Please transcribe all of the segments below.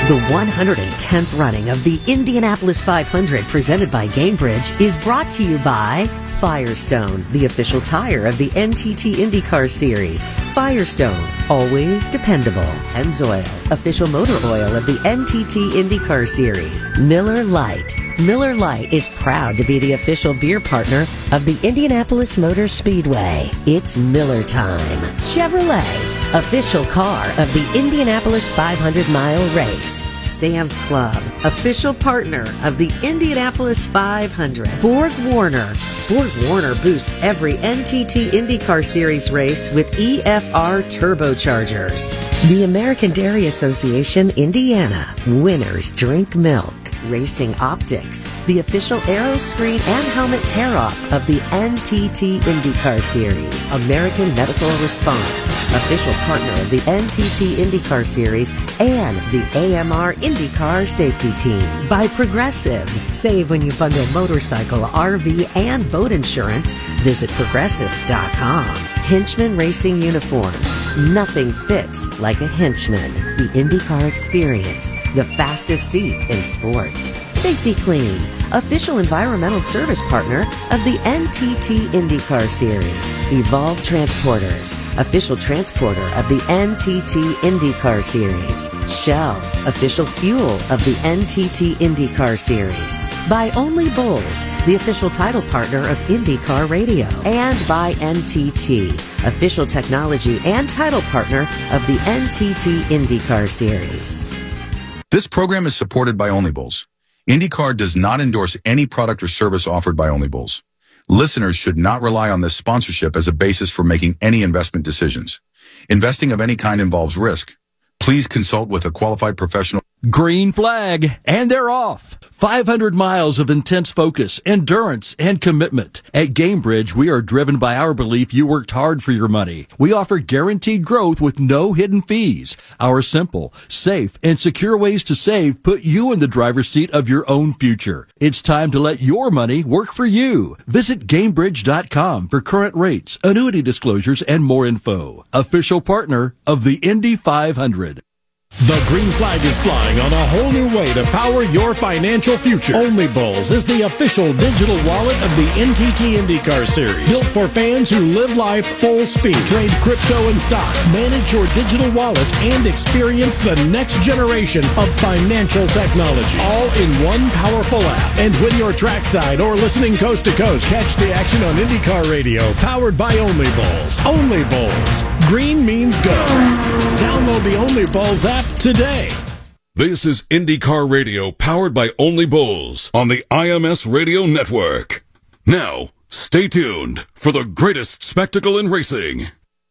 The 110th running of the Indianapolis 500 presented by Gamebridge is brought to you by Firestone, the official tire of the NTT IndyCar Series. Firestone, always dependable. Pennzoil, official motor oil of the NTT IndyCar Series. Miller Lite. Miller Lite is proud to be the official beer partner of the Indianapolis Motor Speedway. It's Miller time. Chevrolet, official car of the Indianapolis 500-mile race. Sam's Club, official partner of the Indianapolis 500. Borg Warner. Borg Warner boosts every NTT IndyCar Series race with EFR turbochargers. The American Dairy Association, Indiana. Winners drink milk. Racing Optics, the official aero screen and helmet tear-off of the NTT IndyCar Series. American Medical Response, official partner of the NTT IndyCar Series and the AMR IndyCar Safety Team. By Progressive, save when you bundle motorcycle, RV, and boat insurance. Visit Progressive.com. Hinchman Racing Uniforms. Nothing fits like a Hinchman. The IndyCar Experience, the fastest seat in sports. Safety Clean, official environmental service partner of the NTT IndyCar Series. Evolve Transporters, official transporter of the NTT IndyCar Series. Shell, official fuel of the NTT IndyCar Series. By Only Bulls, the official title partner of IndyCar Radio. And by NTT, official technology and title partner of the NTT IndyCar Series. This program is supported by Only Bulls. IndyCar does not endorse any product or service offered by Only Bulls. Listeners should not rely on this sponsorship as a basis for making any investment decisions. Investing of any kind involves risk. Please consult with a qualified professional. Green flag, and they're off. 500 miles of intense focus, endurance, and commitment. At Gamebridge, we are driven by our belief you worked hard for your money. We offer guaranteed growth with no hidden fees. Our simple, safe, and secure ways to save put you in the driver's seat of your own future. It's time to let your money work for you. Visit Gamebridge.com for current rates, annuity disclosures, and more info. Official partner of the Indy 500. The green flag is flying on a whole new way to power your financial future. Only Bulls is the official digital wallet of the NTT IndyCar Series. Built for fans who live life full speed. Trade crypto and stocks. Manage your digital wallet and experience the next generation of financial technology. All in one powerful app. And when you're trackside or listening coast to coast, catch the action on IndyCar Radio, powered by Only Bulls. Only Bulls. Green means go. Download the Only Bulls app today. This is IndyCar Radio, powered by Only Bulls on the IMS Radio Network. Now, stay tuned for the greatest spectacle in racing.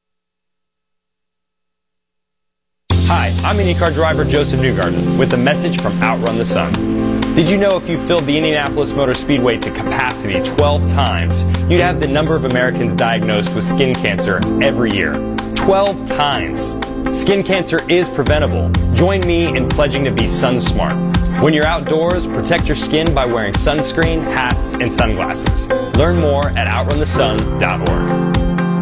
Hi, I'm IndyCar driver Joseph Newgarden with a message from Outrun the Sun. Did you know if you filled the Indianapolis Motor Speedway to capacity 12 times, you'd have the number of Americans diagnosed with skin cancer every year? 12 times. Skin cancer is preventable. Join me in pledging to be sun smart. When you're outdoors, protect your skin by wearing sunscreen, hats, and sunglasses. Learn more at outrunthesun.org.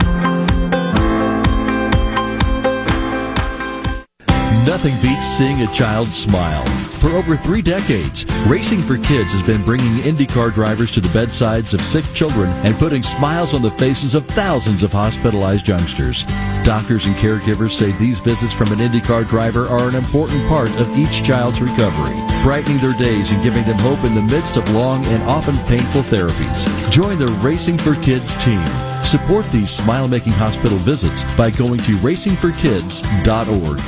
Nothing beats seeing a child smile. For over 3 decades, Racing for Kids has been bringing IndyCar drivers to the bedsides of sick children and putting smiles on the faces of thousands of hospitalized youngsters. Doctors and caregivers say these visits from an IndyCar driver are an important part of each child's recovery, brightening their days and giving them hope in the midst of long and often painful therapies. Join the Racing for Kids team. Support these smile-making hospital visits by going to racingforkids.org.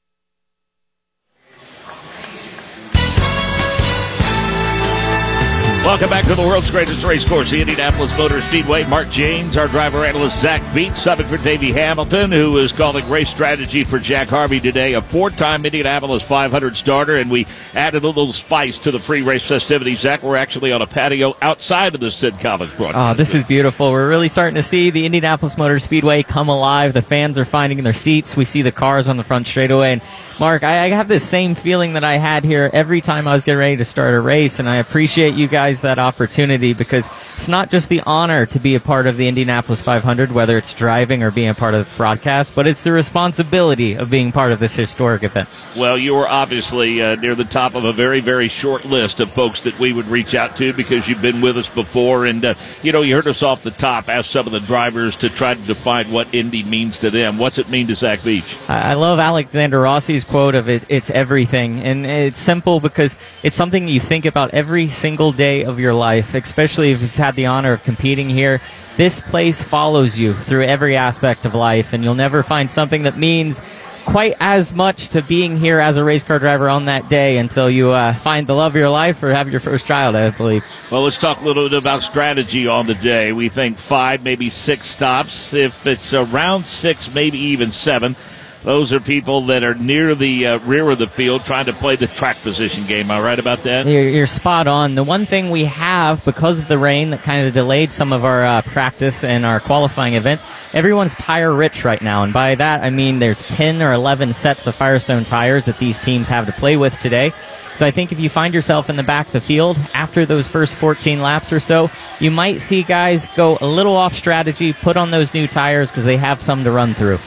Welcome back to the world's greatest race course, the Indianapolis Motor Speedway. Mark James, our driver analyst, Zach Veach, subbing for Davey Hamilton, who is calling race strategy for Jack Harvey today, a 4-time Indianapolis 500 starter, and we added a little spice to the pre-race festivities. Zach, we're actually on a patio outside of the Sid College broadcast. Oh, this is beautiful. We're really starting to see the Indianapolis Motor Speedway come alive. The fans are finding their seats. We see the cars on the front straightaway, and Mark, I have this same feeling that I had here every time I was getting ready to start a race, and I appreciate you guys that opportunity because it's not just the honor to be a part of the Indianapolis 500, whether it's driving or being a part of the broadcast, but it's the responsibility of being part of this historic event. Well, you were obviously near the top of a very, very short list of folks that we would reach out to because you've been with us before. And, you heard us off the top, ask some of the drivers to try to define what Indy means to them. What's it mean to Zach Veach? I love Alexander Rossi's quote of it's everything. And it's simple because it's something you think about every single day of your life, especially if you've had the honor of competing here. This place follows you through every aspect of life, and you'll never find something that means quite as much to being here as a race car driver on that day until you find the love of your life or have your first child, I believe. Well, let's talk a little bit about strategy on the day. We think 5, maybe 6 stops. If it's around 6, maybe even 7. Those are people that are near the rear of the field trying to play the track position game. Am I right about that? You're spot on. The one thing we have, because of the rain that kind of delayed some of our practice and our qualifying events, everyone's tire rich right now. And by that, I mean there's 10 or 11 sets of Firestone tires that these teams have to play with today. So I think if you find yourself in the back of the field after those first 14 laps or so, you might see guys go a little off strategy, put on those new tires because they have some to run through.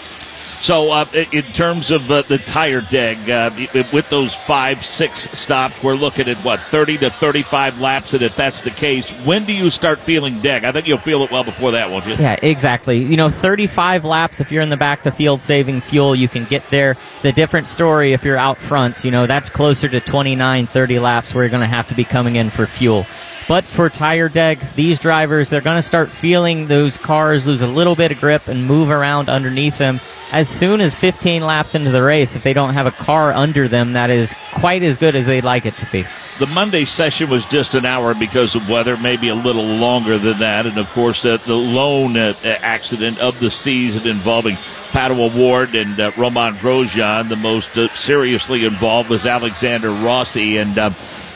So in terms of the tire deg, with those 5, 6 stops, we're looking at, 30 to 35 laps, and if that's the case, when do you start feeling deg? I think you'll feel it well before that, won't you? Yeah, exactly. 35 laps, if you're in the back of the field saving fuel, you can get there. It's a different story if you're out front. That's closer to 29, 30 laps where you're going to have to be coming in for fuel. But for tire deg, these drivers, they're going to start feeling those cars lose a little bit of grip and move around underneath them as soon as 15 laps into the race if they don't have a car under them that is quite as good as they'd like it to be. The Monday session was just an hour because of weather, maybe a little longer than that. And, of course, the lone accident of the season involving Pato O'Ward and Romain Grosjean. The most seriously involved was Alexander Rossi. And,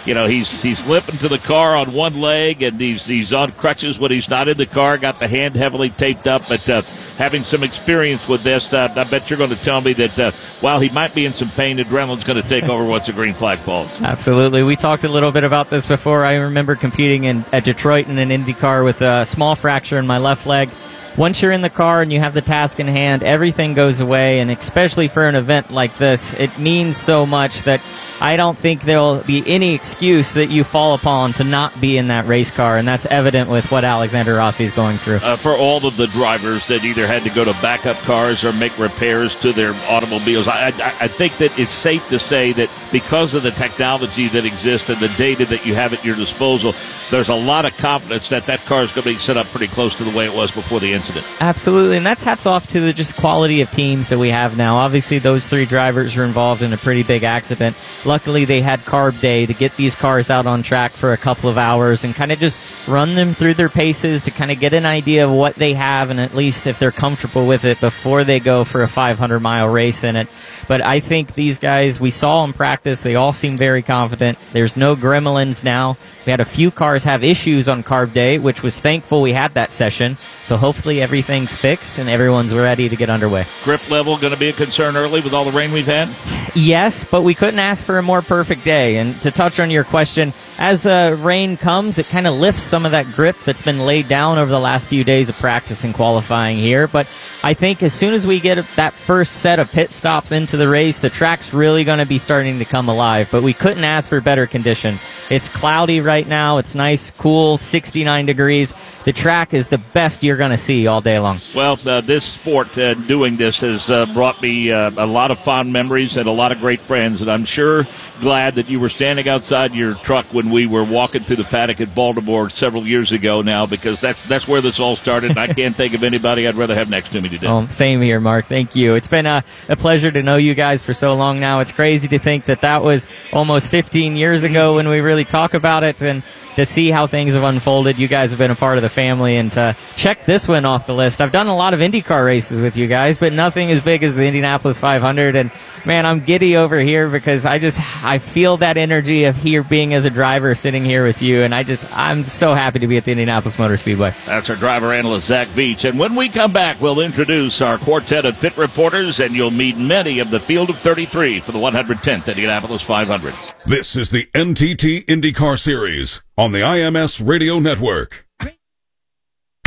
he's limping to the car on one leg, and he's on crutches when he's not in the car, got the hand heavily taped up. But having some experience with this, I bet you're going to tell me that while he might be in some pain, adrenaline's going to take over once the green flag falls. Absolutely. We talked a little bit about this before. I remember competing at Detroit in an IndyCar with a small fracture in my left leg. Once you're in the car and you have the task in hand, everything goes away, and especially for an event like this, it means so much that I don't think there'll be any excuse that you fall upon to not be in that race car, and that's evident with what Alexander Rossi is going through. For all of the drivers that either had to go to backup cars or make repairs to their automobiles, I think that it's safe to say that because of the technology that exists and the data that you have at your disposal, there's a lot of confidence that car is going to be set up pretty close to the way it was before the incident. Absolutely, and that's hats off to the just quality of teams that we have now. Obviously, those 3 drivers were involved in a pretty big accident. Luckily, they had carb day to get these cars out on track for a couple of hours and kind of just run them through their paces to kind of get an idea of what they have, and at least if they're comfortable with it before they go for a 500-mile race in it. But I think these guys, we saw them practice. They all seem very confident. There's no gremlins now. We had a few cars have issues on carb day, which was thankful we had that session. So hopefully everything's fixed and everyone's ready to get underway. Grip level going to be a concern early with all the rain we've had? Yes, but we couldn't ask for a more perfect day. And to touch on your question, as the rain comes, it kind of lifts some of that grip that's been laid down over the last few days of practice and qualifying here. But I think as soon as we get that first set of pit stops into the race, the track's really going to be starting to come alive. But we couldn't ask for better conditions. It's cloudy right now. It's nice, cool, 69 degrees. The track is the best you're going to see all day long. Well, this sport, doing this, has brought me a lot of fond memories and a lot of great friends. And I'm sure glad that you were standing outside your truck when we were walking through the paddock at Baltimore several years ago now, because that's where this all started. And I can't think of anybody I'd rather have next to me today. Oh, same here, Mark. Thank you. It's been a pleasure to know you guys for so long now. It's crazy to think that was almost 15 years ago when we really talk about it, and to see how things have unfolded. You guys have been a part of the family, and to check this one off the list. I've done a lot of IndyCar races with you guys, but nothing as big as the Indianapolis 500. And man, I'm giddy over here because I feel that energy of here being as a driver sitting here with you, and I'm so happy to be at the Indianapolis Motor Speedway. That's our driver analyst, Zach Veach. And when we come back, we'll introduce our quartet of pit reporters, and you'll meet many of the field of 33 for the 110th Indianapolis 500. This is the NTT IndyCar Series on the IMS Radio Network.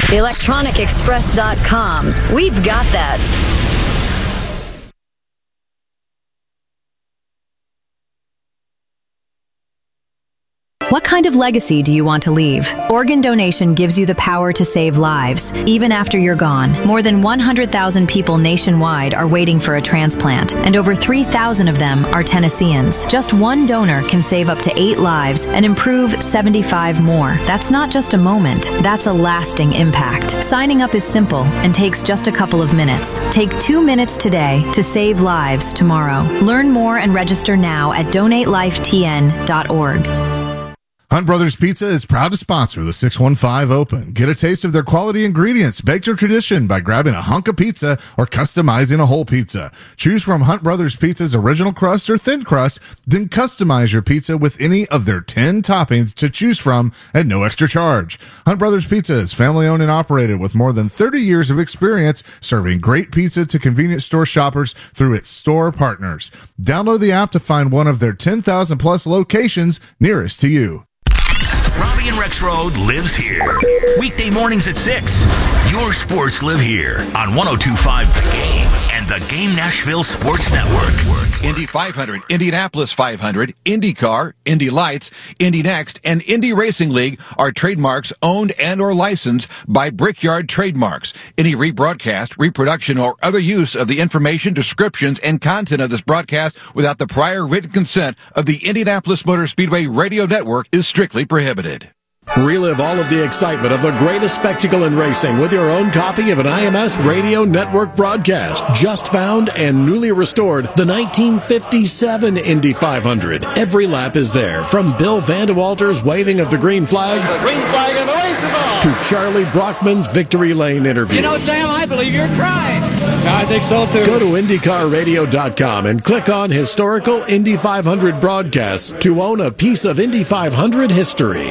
ElectronicExpress.com. We've got that. What kind of legacy do you want to leave? Organ donation gives you the power to save lives, even after you're gone. More than 100,000 people nationwide are waiting for a transplant, and over 3,000 of them are Tennesseans. Just one donor can save up to 8 lives and improve 75 more. That's not just a moment, that's a lasting impact. Signing up is simple and takes just a couple of minutes. Take 2 minutes today to save lives tomorrow. Learn more and register now at donatelifetn.org. Hunt Brothers Pizza is proud to sponsor the 615 Open. Get a taste of their quality ingredients, baked to tradition by grabbing a hunk of pizza or customizing a whole pizza. Choose from Hunt Brothers Pizza's original crust or thin crust, then customize your pizza with any of their 10 toppings to choose from at no extra charge. Hunt Brothers Pizza is family owned and operated with more than 30 years of experience serving great pizza to convenience store shoppers through its store partners. Download the app to find one of their 10,000 plus locations nearest to you. Robbie and Rex Road lives here. Weekday mornings at 6. Your sports live here on 102.5 The Game and the Game Nashville Sports Network. Indy 500, Indianapolis 500, IndyCar, Indy Lights, Indy Next, and Indy Racing League are trademarks owned and or licensed by Brickyard Trademarks. Any rebroadcast, reproduction, or other use of the information, descriptions, and content of this broadcast without the prior written consent of the Indianapolis Motor Speedway Radio Network is strictly prohibited. Relive all of the excitement of the greatest spectacle in racing with your own copy of an IMS Radio Network broadcast. Just found and newly restored, the 1957 Indy 500. Every lap is there, from Bill Vandewalter's waving of the green flag, and the race is on, to Charlie Brockman's Victory Lane interview. You know, Sam, I believe you're trying. I think so, too. Go to IndyCarRadio.com and click on Historical Indy 500 Broadcasts to own a piece of Indy 500 history.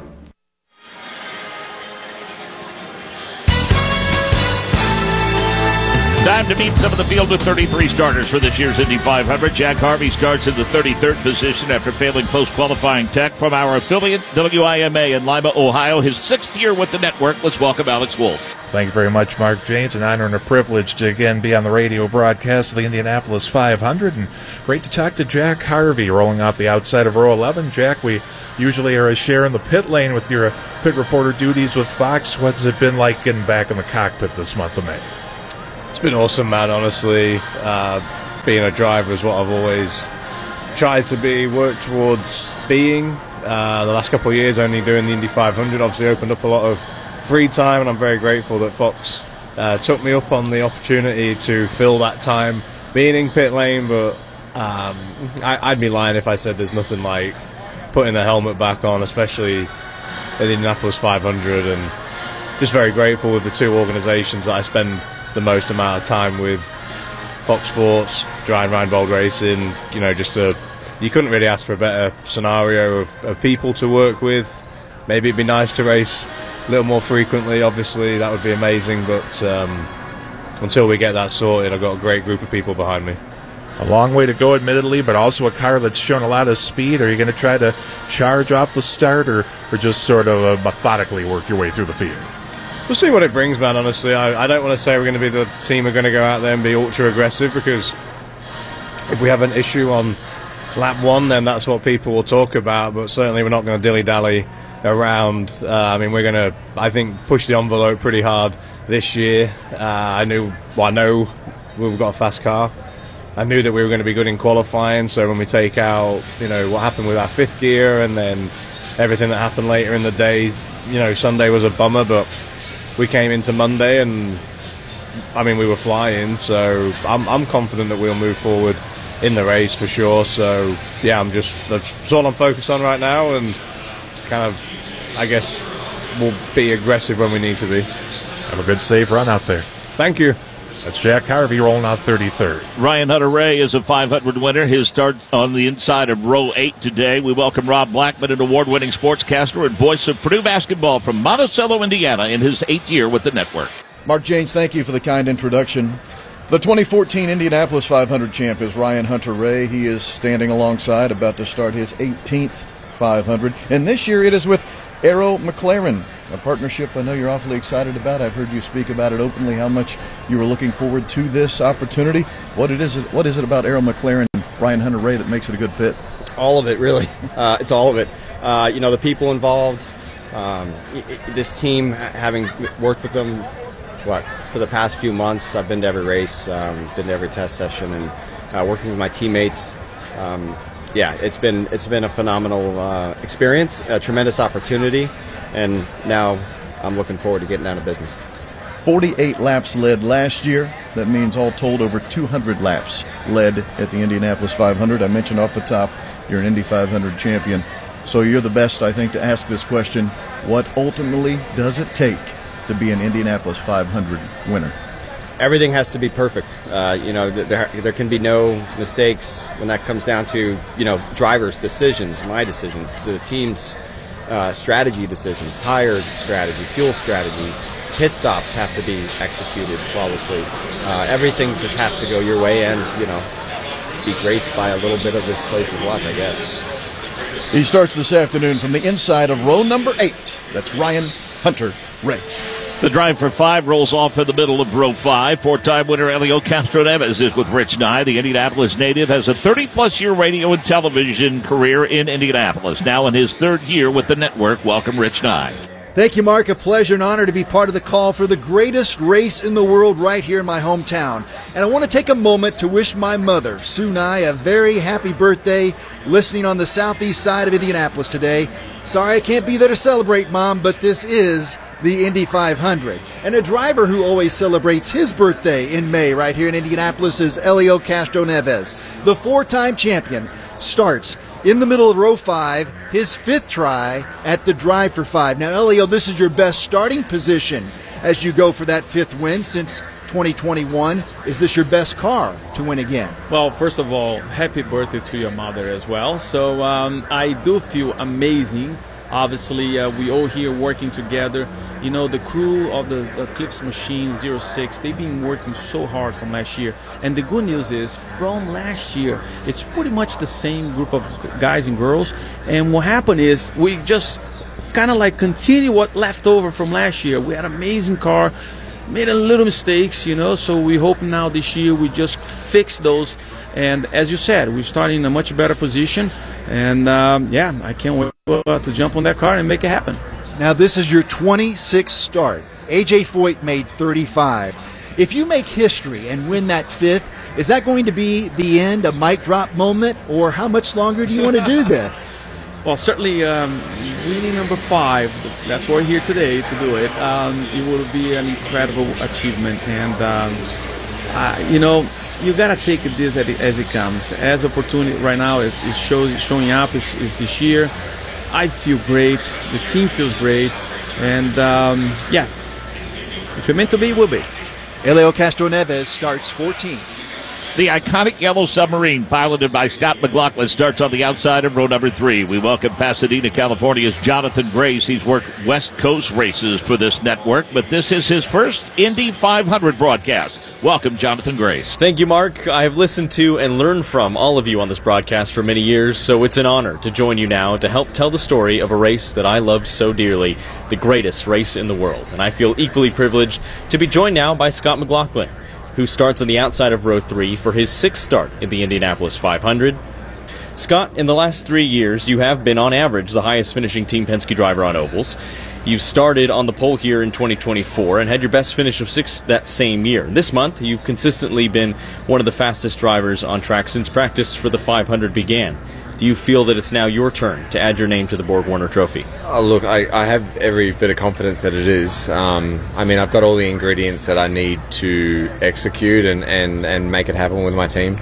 Time to meet some of the field of 33 starters for this year's Indy 500. Jack Harvey starts in the 33rd position after failing post-qualifying tech from our affiliate, WIMA in Lima, Ohio. His 6th year with the network. Let's welcome Alex Wolf. Thank you very much, Mark Janes. An honor and a privilege to again be on the radio broadcast of the Indianapolis 500. And great to talk to Jack Harvey rolling off the outside of row 11. Jack, we usually are a share in the pit lane with your pit reporter duties with Fox. What's it been like getting back in the cockpit this month of May? It's been awesome, man, honestly. Being a driver is what I've always tried to be, worked towards being. The last couple of years only doing the Indy 500 obviously opened up a lot of free time, and I'm very grateful that Fox took me up on the opportunity to fill that time being in pit lane, but I'd be lying if I said there's nothing like putting the helmet back on, especially at the Indianapolis 500, and just very grateful with the two organizations that I spend the most amount of time with, Fox Sports, Giant Reinbold Racing. You know, you couldn't really ask for a better scenario of people to work with. Maybe it'd be nice to race a little more frequently, obviously, that would be amazing, but until we get that sorted, I've got a great group of people behind me. A long way to go, admittedly, but also a car that's shown a lot of speed. Are you going to try to charge off the start or just sort of methodically work your way through the field? We'll see what it brings, man, honestly. I don't want to say we're going to be the team who are going to go out there and be ultra-aggressive, because if we have an issue on lap 1, then that's what people will talk about, but certainly we're not going to dilly-dally around. I mean, we're going to, I think, push the envelope pretty hard this year. I know we've got a fast car. I knew that we were going to be good in qualifying, so when we take out, you know, what happened with our 5th gear and then everything that happened later in the day, you know, Sunday was a bummer, but we came into Monday and, I mean, we were flying, so I'm confident that we'll move forward in the race for sure. So, yeah, that's all I'm focused on right now, and kind of, I guess, we'll be aggressive when we need to be. Have a good, safe run out there. Thank you. That's Jack Harvey rolling out 33rd. Ryan Hunter-Reay is a 500 winner. His start on the inside of row 8 today. We welcome Rob Blackman, an award-winning sportscaster and voice of Purdue basketball from Monticello, Indiana, in his 8th year with the network. Mark Janes, thank you for the kind introduction. The 2014 Indianapolis 500 champ is Ryan Hunter-Reay. He is standing alongside, about to start his 18th 500. And this year it is with Arrow McLaren, a partnership I know you're awfully excited about. I've heard you speak about it openly, how much you were looking forward to this opportunity. What is it about Arrow McLaren and Ryan Hunter-Reay that makes it a good fit? All of it, really. It's all of it. The people involved, this team, having worked with them, for the past few months, I've been to every race, been to every test session, and working with my teammates. It's been a phenomenal experience, a tremendous opportunity, and now I'm looking forward to getting down to business. 48 laps led last year. That means all told over 200 laps led at the Indianapolis 500. I mentioned off the top you're an Indy 500 champion, so you're the best, I think, to ask this question. What ultimately does it take to be an Indianapolis 500 winner? Everything has to be perfect. There can be no mistakes when that comes down to, drivers' decisions, my decisions, the team's strategy decisions, tire strategy, fuel strategy. Pit stops have to be executed flawlessly. Everything just has to go your way and, be graced by a little bit of this place's luck, I guess. He starts this afternoon from the inside of row number 8. That's Ryan Hunter-Reay. The drive for 5 rolls off in the middle of row 5. 4-time winner Helio Castroneves is with Rich Nye. The Indianapolis native has a 30-plus year radio and television career in Indianapolis. Now in his 3rd year with the network. Welcome, Rich Nye. Thank you, Mark. A pleasure and honor to be part of the call for the greatest race in the world right here in my hometown. And I want to take a moment to wish my mother, Sue Nye, a very happy birthday, listening on the southeast side of Indianapolis today. Sorry I can't be there to celebrate, Mom, but this is the Indy 500. And a driver who always celebrates his birthday in May right here in Indianapolis is Helio Castroneves. The 4-time champion starts in the middle of row 5, his 5th try at the drive for 5. Now, Helio, this is your best starting position as you go for that 5th win since 2021. Is this your best car to win again? Well, first of all, happy birthday to your mother as well. So I do feel amazing. Obviously, we all here working together. The crew of the Cliffs Machine 06, they've been working so hard from last year. And the good news is, from last year, it's pretty much the same group of guys and girls. And what happened is, we just kind of continue what left over from last year. We had an amazing car, made a little mistakes, so we hope now this year we just fix those. And as you said, we're starting in a much better position. And, I can't wait to jump on that car and make it happen. Now, this is your 26th start. A.J. Foyt made 35. If you make history and win that 5th, is that going to be the end, a mic drop moment, or how much longer do you want to do this? Well, certainly winning number 5, that's why we're here today to do it. It will be an incredible achievement. And, you got to take this as it comes. As opportunity right now is showing up is this year. I feel great. The team feels great. And, if you're meant to be, we'll be. Helio Castroneves starts 14th. The iconic yellow submarine, piloted by Scott McLaughlin, starts on the outside of row number 3. We welcome Pasadena, California's Jonathan Grace. He's worked West Coast races for this network, but this is his first Indy 500 broadcast. Welcome, Jonathan Grace. Thank you, Mark. I have listened to and learned from all of you on this broadcast for many years, so it's an honor to join you now to help tell the story of a race that I loved so dearly, the greatest race in the world. And I feel equally privileged to be joined now by Scott McLaughlin, who starts on the outside of row 3 for his 6th start in the Indianapolis 500. Scott, in the last 3 years, you have been, on average, the highest finishing Team Penske driver on ovals. You started on the pole here in 2024 and had your best finish of 6th that same year. This month, you've consistently been one of the fastest drivers on track since practice for the 500 began. Do you feel that it's now your turn to add your name to the Borg-Warner Trophy? Oh, look, I have every bit of confidence that it is. I've got all the ingredients that I need to execute and make it happen with my team.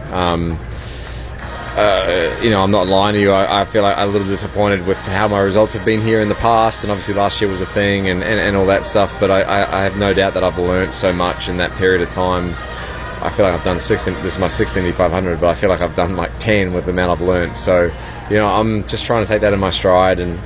I'm not lying to you. I feel like a little disappointed with how my results have been here in the past, and obviously last year was a thing and all that stuff, but I have no doubt that I've learned so much in that period of time. I feel like I've done 16. This is my 6th Indy 500, but I feel like I've done 10 with the amount I've learned. So, I'm just trying to take that in my stride. And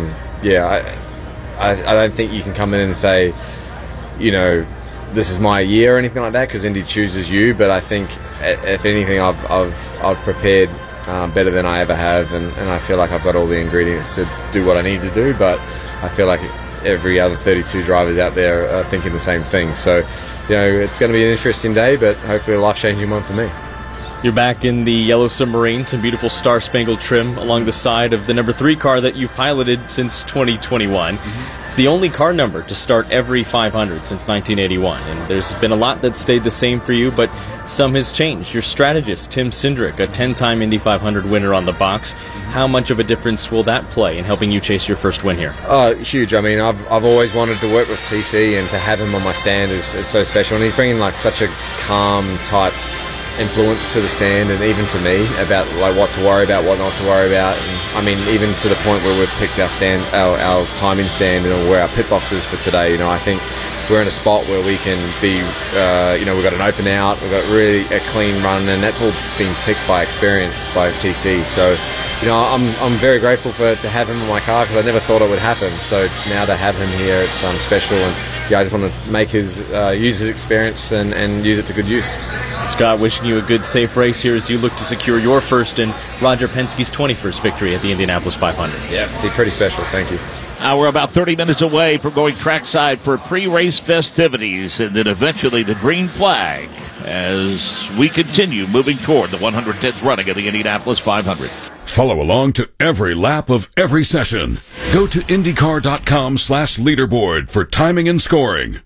I don't think you can come in and say, this is my year or anything like that, because Indy chooses you. But I think, if anything, I've prepared better than I ever have, and I feel like I've got all the ingredients to do what I need to do, but I feel like every other 32 drivers out there are thinking the same thing. So, it's going to be an interesting day, but hopefully a life-changing one for me. You're back in the Yellow Submarine, some beautiful star-spangled trim along the side of the number 3 car that you've piloted since 2021. It's the only car number to start every 500 since 1981, and there's been a lot that stayed the same for you, but some has changed. Your strategist, Tim Cindric, a 10-time Indy 500 winner on the box. How much of a difference will that play in helping you chase your first win here? Huge. I mean, I've always wanted to work with TC, and to have him on my stand is so special, and he's bringing such a calm type influence to the stand and even to me about what to worry about, what not to worry about. And I mean, even to the point where we've picked our timing stand and where our pit box is for today. I think we're in a spot where we can be, we've got an open out, we've got really a clean run, and that's all been picked by experience by TC. So, I'm very grateful to have him in my car, because I never thought it would happen. So now to have him here, it's special, and I just want to make use his experience and use it to good use. Scott, wishing you a good, safe race here as you look to secure your first and Roger Penske's 21st victory at the Indianapolis 500. Yeah, be pretty special. Thank you. We're about 30 minutes away from going trackside for pre-race festivities, and then eventually the green flag as we continue moving toward the 110th running of the Indianapolis 500. Follow along to every lap of every session. Go to IndyCar.com/leaderboard for timing and scoring.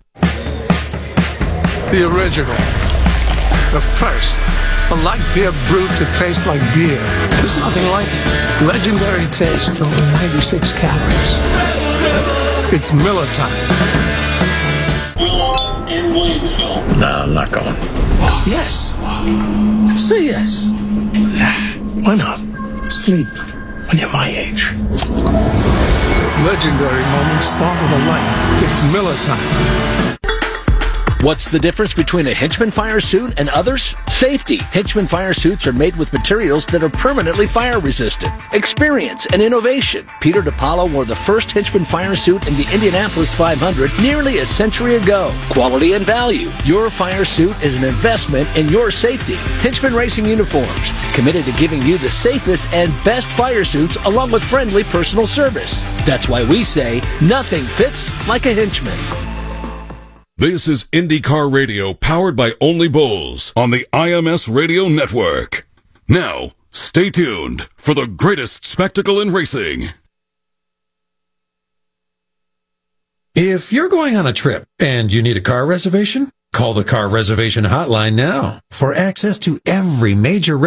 The original. The first. A light beer brewed to taste like beer. There's nothing like it. Legendary taste, over 96 calories. It's Miller time. No, I'm not going. Yes. Say yes. Why not? Sleep when you're my age. Legendary moments start with a light. It's Miller time. What's the difference between a Hinchman fire suit and others? Safety. Hinchman fire suits are made with materials that are permanently fire resistant. Experience and innovation. Peter DePaulo wore the first Hinchman fire suit in the Indianapolis 500 nearly a century ago. Quality and value. Your fire suit is an investment in your safety. Hinchman Racing Uniforms, committed to giving you the safest and best fire suits along with friendly personal service. That's why we say nothing fits like a Hinchman. This is IndyCar Radio, powered by Only Bulls on the IMS Radio Network. Now, stay tuned for the greatest spectacle in racing. If you're going on a trip and you need a car reservation, call the car reservation hotline now for access to every major